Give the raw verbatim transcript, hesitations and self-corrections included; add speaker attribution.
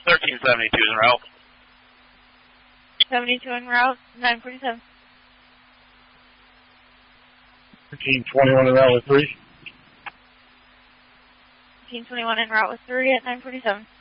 Speaker 1: thirteen seventy-two en route.
Speaker 2: seventy-two en route, nine forty-seven.
Speaker 3: thirteen twenty-one en route with three.
Speaker 2: thirteen twenty-one en route with three at nine forty-seven.